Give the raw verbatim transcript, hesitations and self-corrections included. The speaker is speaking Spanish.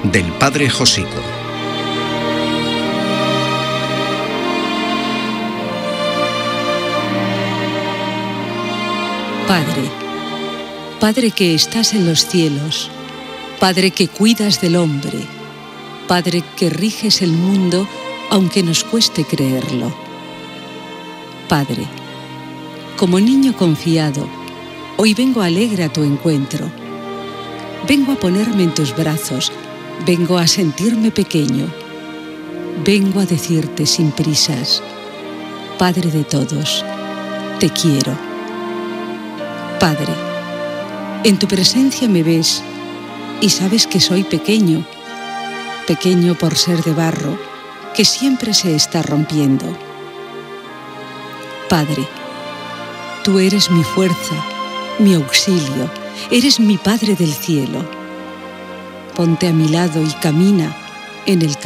del Padre Josico. Padre, Padre que estás en los cielos, Padre que cuidas del hombre, Padre que riges el mundo aunque nos cueste creerlo. Padre, como niño confiado, hoy vengo alegre a tu encuentro. Vengo a ponerme en tus brazos, vengo a sentirme pequeño. Vengo a decirte sin prisas, Padre de todos, te quiero. Padre, en tu presencia me ves y sabes que soy pequeño, pequeño por ser de barro, que siempre se está rompiendo. Padre, tú eres mi fuerza, mi auxilio, eres mi Padre del cielo. Ponte a mi lado y camina en el camino